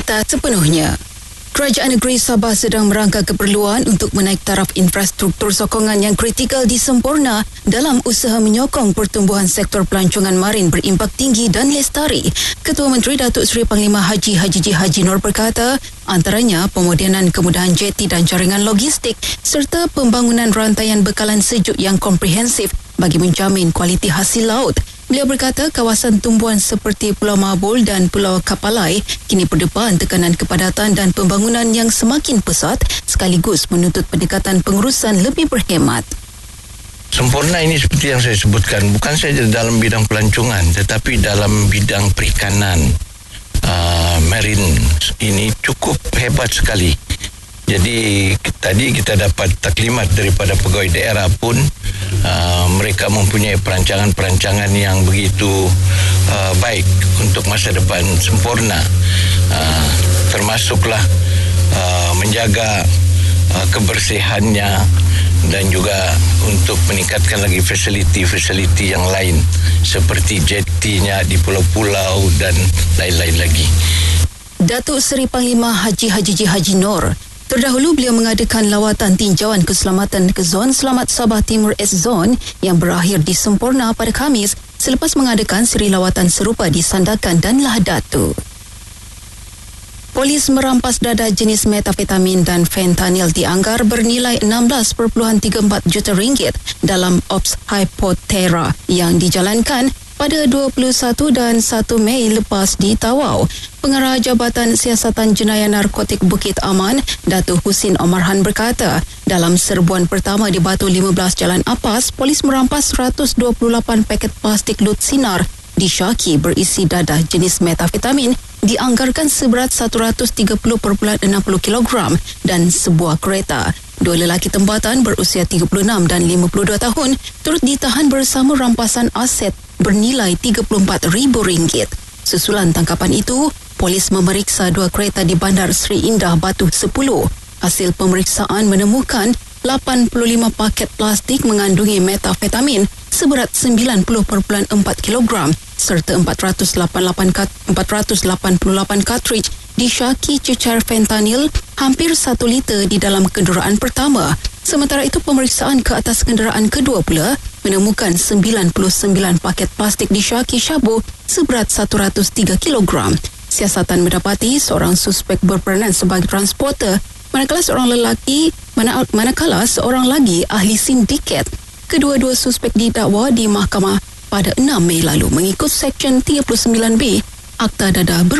berita sepenuhnya. Kerajaan Negeri Sabah sedang merangka keperluan untuk menaik taraf infrastruktur sokongan yang kritikal di Semporna dalam usaha menyokong pertumbuhan sektor pelancongan marin berimpak tinggi dan lestari. Ketua Menteri Datuk Seri Panglima Haji Haji Nur berkata, antaranya pemodenan kemudahan jeti dan jaringan logistik serta pembangunan rantaian bekalan sejuk yang komprehensif bagi menjamin kualiti hasil laut. Beliau berkata kawasan tumbuhan seperti Pulau Mabul dan Pulau Kapalai kini berdepan tekanan kepadatan dan pembangunan yang semakin pesat sekaligus menuntut pendekatan pengurusan lebih berhemat. Semporna ini seperti yang saya sebutkan, bukan saja dalam bidang pelancongan tetapi dalam bidang perikanan. Marine ini cukup hebat sekali. Jadi tadi kita dapat taklimat daripada pegawai daerah pun mereka mempunyai perancangan-perancangan yang begitu baik untuk masa depan Semporna, termasuklah menjaga kebersihannya dan juga untuk meningkatkan lagi fasiliti-fasiliti yang lain seperti jetinya di pulau-pulau dan lain-lain lagi. Datuk Seri Panglima Haji Nur. Terdahulu beliau mengadakan lawatan tinjauan keselamatan ke Zon Selamat Sabah Timur S-Zone yang berakhir di Semporna pada Khamis selepas mengadakan siri lawatan serupa di Sandakan dan Lahadatu. Polis merampas dadah jenis metafetamin dan fentanyl dianggar bernilai 16.34 juta ringgit dalam Ops Hypothera yang dijalankan pada 21 dan 1 Mei lepas di Tawau. Pengarah Jabatan Siasatan Jenayah Narkotik Bukit Aman, Datuk Husin Omarhan berkata, dalam serbuan pertama di Batu 15 Jalan Apas, polis merampas 128 paket plastik lut sinar disyaki berisi dadah jenis metafetamin dianggarkan seberat 130.60 kilogram dan sebuah kereta. Dua lelaki tempatan berusia 36 dan 52 tahun turut ditahan bersama rampasan aset bernilai RM34,000. Susulan tangkapan itu, polis memeriksa dua kereta di Bandar Seri Indah Batu 10. Hasil pemeriksaan menemukan 85 paket plastik mengandungi metafetamin seberat 90.4 kilogram serta 488 kartridge disyaki cecar fentanyl hampir 1 liter di dalam kenderaan pertama. Sementara itu, pemeriksaan ke atas kenderaan kedua pula menemukan 99 paket plastik disyaki syabu seberat 103 kilogram. Siasatan mendapati seorang suspek berperanan sebagai transporter manakala seorang lagi ahli sindiket. Kedua-dua suspek didakwa di mahkamah pada 6 Mei lalu mengikut Seksyen 39B Akta Dadah